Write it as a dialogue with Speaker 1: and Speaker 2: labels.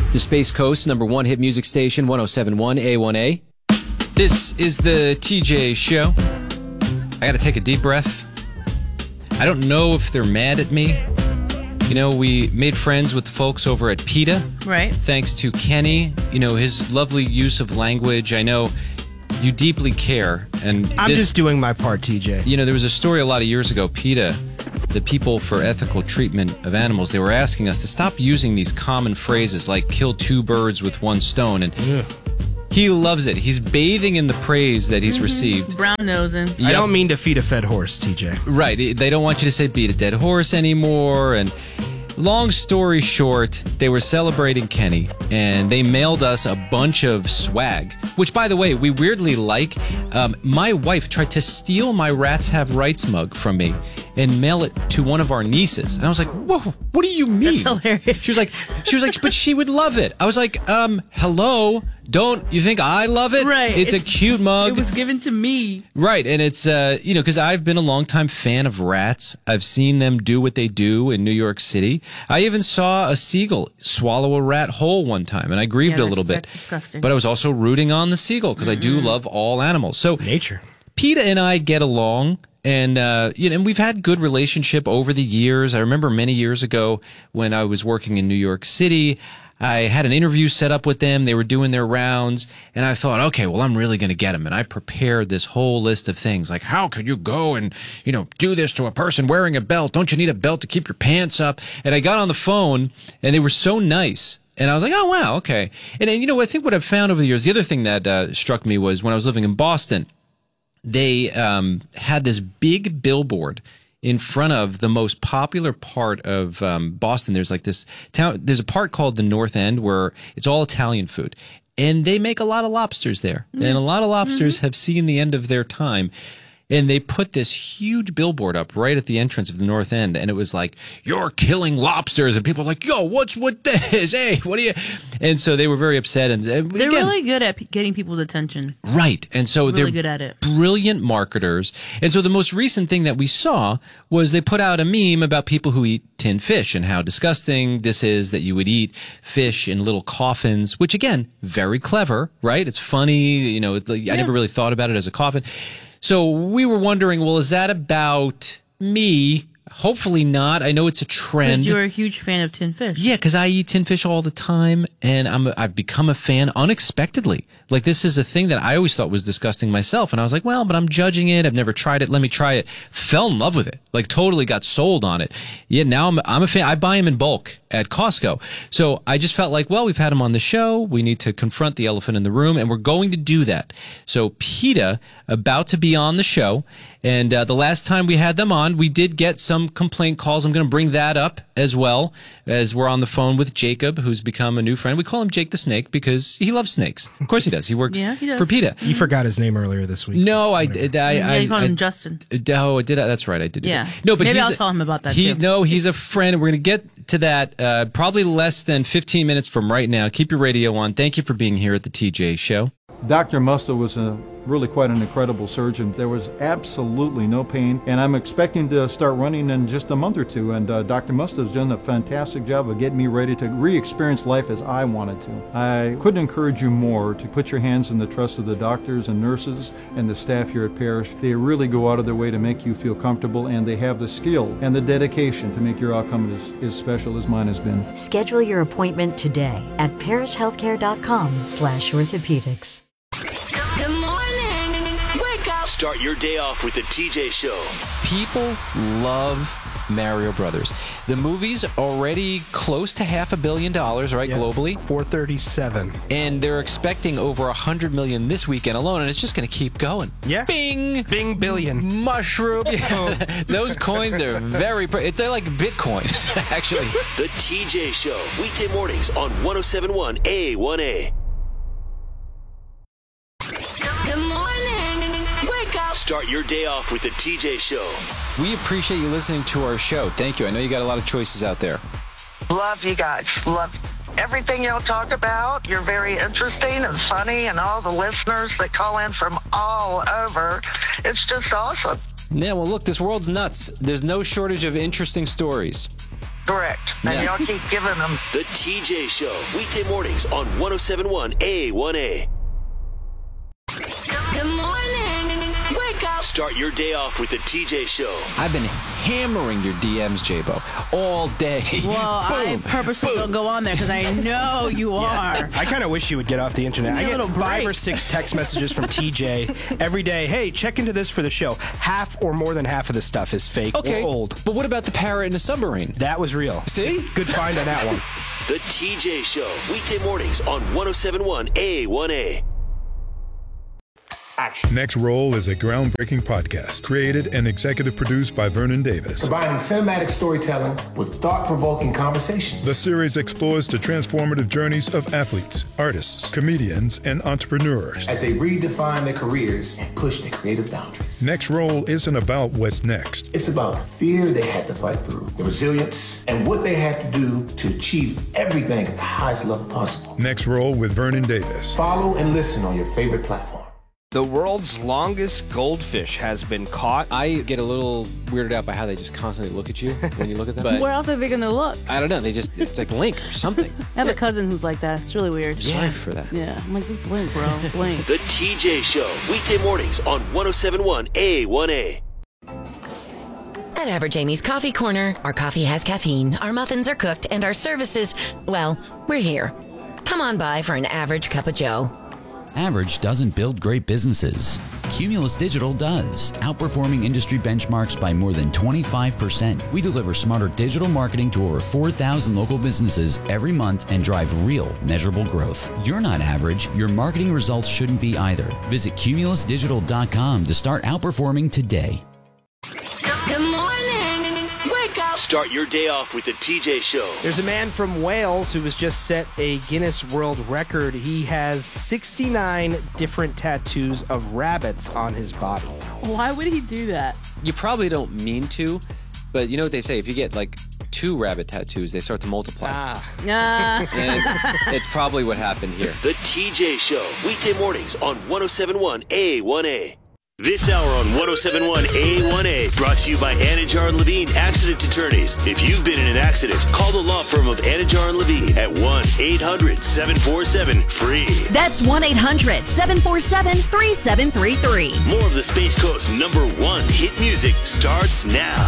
Speaker 1: The Space Coast #1 hit music station, 107.1 A1A. This is the TJ Show. I gotta take a deep breath. I don't know if they're mad at me. You know, we made friends with the folks over at PETA.
Speaker 2: Right.
Speaker 1: Thanks to Kenny, his lovely use of language. I know you deeply care. And
Speaker 3: I'm just doing my part, TJ.
Speaker 1: There was a story a lot of years ago, PETA, the People for Ethical Treatment of Animals, they were asking us to stop using these common phrases like kill two birds with one stone. And he loves it. He's bathing in the praise that he's received.
Speaker 2: Brown nosing.
Speaker 1: Yep.
Speaker 3: I don't mean to feed a fed horse, TJ.
Speaker 1: Right. They don't want you to say beat a dead horse anymore. And long story short, they were celebrating Kenny, and they mailed us a bunch of swag, which, by the way, we weirdly like. My wife tried to steal my Rats Have Rights mug from me and mail it to one of our nieces. And I was like, whoa, what do you mean?
Speaker 2: That's hilarious.
Speaker 1: She was like, but she would love it. I was like, hello? Don't you think I love it?
Speaker 2: Right.
Speaker 1: It's a cute mug.
Speaker 2: It was given to me.
Speaker 1: Right. And it's, because I've been a longtime fan of rats. I've seen them do what they do in New York City. I even saw a seagull swallow a rat whole one time, and I grieved a little bit.
Speaker 2: That's disgusting.
Speaker 1: But I was also rooting on the seagull because I do love all animals. So
Speaker 3: Nature.
Speaker 1: PETA and I get along. And, and we've had good relationship over the years. I remember many years ago when I was working in New York City, I had an interview set up with them. They were doing their rounds, and I thought, okay, well, I'm really going to get them. And I prepared this whole list of things, like how could you go and, do this to a person wearing a belt? Don't you need a belt to keep your pants up? And I got on the phone, and they were so nice. And I was like, oh, wow, okay. And I think what I've found over the years, the other thing that struck me was when I was living in Boston, they had this big billboard in front of the most popular part of Boston. There's like this town. There's a part called the North End where it's all Italian food, and they make a lot of lobsters there. And a lot of lobsters have seen the end of their time. And they put this huge billboard up right at the entrance of the North End, and it was like, "You're killing lobsters," and people were like, "Yo, what's with this? Hey, what are you?" And so they were very upset. And
Speaker 2: they're really good at getting people's attention.
Speaker 1: Right, and so
Speaker 2: Really good at it.
Speaker 1: Brilliant marketers. And so the most recent thing that we saw was they put out a meme about people who eat tinned fish and how disgusting this is that you would eat fish in little coffins. Which again, very clever, right? It's funny. I never really thought about it as a coffin. So we were wondering, well, is that about me? Hopefully not. I know it's a trend.
Speaker 2: Because you're a huge fan of tin fish.
Speaker 1: Yeah, because I eat tin fish all the time, and I've become a fan unexpectedly. Like, this is a thing that I always thought was disgusting myself, and I was like, well, but I'm judging it. I've never tried it. Let me try it. Fell in love with it. Like, totally got sold on it. Yeah, now I'm a fan. I buy them in bulk at Costco. So I just felt like, well, we've had them on the show. We need to confront the elephant in the room, and we're going to do that. So PETA about to be on the show, and the last time we had them on, we did get some complaint calls. I'm going to bring that up as well as we're on the phone with Jacob, who's become a new friend. We call him Jake the Snake because he loves snakes. Of course he does. He works for PETA.
Speaker 3: You forgot his name earlier this week.
Speaker 1: No, I did.
Speaker 2: You called him Justin.
Speaker 1: Oh, did I? That's right. I did.
Speaker 2: Yeah.
Speaker 1: No, but
Speaker 2: maybe I'll tell him about that too.
Speaker 1: No, he's a friend. We're going to get to that probably less than 15 minutes from right now. Keep your radio on. Thank you for being here at the TJ Show.
Speaker 4: Dr. Musto was really quite an incredible surgeon. There was absolutely no pain, and I'm expecting to start running in just a month or two, and Dr. Musto has done a fantastic job of getting me ready to re-experience life as I wanted to. I couldn't encourage you more to put your hands in the trust of the doctors and nurses and the staff here at Parrish. They really go out of their way to make you feel comfortable, and they have the skill and the dedication to make your outcome as special as mine has been.
Speaker 5: Schedule your appointment today at parrishhealthcare.com/orthopedics.
Speaker 6: Good morning. Wake up.
Speaker 7: Start your day off with the TJ Show.
Speaker 1: People love Mario Brothers. The movie's already close to $500 million, right, globally?
Speaker 3: 437.
Speaker 1: And they're expecting over 100 million this weekend alone, and it's just going to keep going.
Speaker 3: Yeah.
Speaker 1: Bing!
Speaker 3: Bing billion.
Speaker 1: Mushroom. Those coins are they're like Bitcoin, actually.
Speaker 7: The TJ Show. Weekday mornings on 107.1 A1A.
Speaker 6: Good morning. Wake up.
Speaker 7: Start your day off with the TJ Show.
Speaker 1: We appreciate you listening to our show. Thank you. I know you got a lot of choices out there.
Speaker 8: Love you guys. Love everything y'all talk about. You're very interesting and funny, and all the listeners that call in from all over. It's just awesome.
Speaker 1: Yeah, well, look, this world's nuts. There's no shortage of interesting stories.
Speaker 8: Correct. And y'all keep giving them.
Speaker 7: The TJ Show, weekday mornings on 107.1 A1A.
Speaker 6: Good morning. Wake up.
Speaker 7: Start your day off with the TJ Show.
Speaker 1: I've been hammering your DMs, J-Bo, all day.
Speaker 2: Well, I purposely don't go on there because I know you are.
Speaker 3: I kind of wish you would get off the internet. I
Speaker 2: Need a
Speaker 3: get
Speaker 2: little
Speaker 3: 5 or
Speaker 2: break.
Speaker 3: 6 text messages from TJ every day. Hey, check into this for the show. Half or more than half of this stuff is fake or old.
Speaker 1: But what about the parrot in the submarine?
Speaker 3: That was real.
Speaker 1: See?
Speaker 3: Good find on that one.
Speaker 7: The TJ Show, weekday mornings on 107.1 A1A.
Speaker 9: Next Roll is a groundbreaking podcast created and executive produced by Vernon Davis.
Speaker 10: Combining cinematic storytelling with thought-provoking conversations.
Speaker 9: The series explores the transformative journeys of athletes, artists, comedians, and entrepreneurs
Speaker 10: as they redefine their careers and push their creative boundaries.
Speaker 9: Next Roll isn't about what's next.
Speaker 10: It's about the fear they had to fight through, the resilience, and what they had to do to achieve everything at the highest level possible.
Speaker 9: Next Roll with Vernon Davis.
Speaker 10: Follow and listen on your favorite platform.
Speaker 3: The world's longest goldfish has been caught.
Speaker 1: I get a little weirded out by how they just constantly look at you when you look at them. But
Speaker 2: Where else are they going to look?
Speaker 1: I don't know. It's like blink or something.
Speaker 2: I have a cousin who's like that. It's really weird.
Speaker 1: Sorry for that.
Speaker 2: Yeah, I'm like, just blink, bro. Blink.
Speaker 7: The TJ Show, weekday mornings on 107.1 A1A.
Speaker 11: At Average Amy's Coffee Corner, our coffee has caffeine, our muffins are cooked, and our services, well, we're here. Come on by for an average cup of joe.
Speaker 12: Average doesn't build great businesses. Cumulus Digital does, outperforming industry benchmarks by more than 25%. We deliver smarter digital marketing to over 4,000 local businesses every month and drive real, measurable growth. You're not average. Your marketing results shouldn't be either. Visit cumulusdigital.com to start outperforming today.
Speaker 6: Good morning. Wake up.
Speaker 7: Start your day off with the TJ Show.
Speaker 3: There's a man from Wales who has just set a Guinness World Record. He has 69 different tattoos of rabbits on his body.
Speaker 2: Why would he do that?
Speaker 1: You probably don't mean to, but you know what they say? If you get like 2 rabbit tattoos, they start to multiply. And it's probably what happened here.
Speaker 7: The TJ Show, weekday mornings on 107.1 A1A. This hour on 107.1 A1A, brought to you by Anajar and Levine Accident Attorneys. If you've been in an accident, call the law firm of Anajar and Levine at 1-800-747-FREE.
Speaker 13: That's 1-800-747-3733.
Speaker 7: More of the Space Coast's #1 hit music starts now.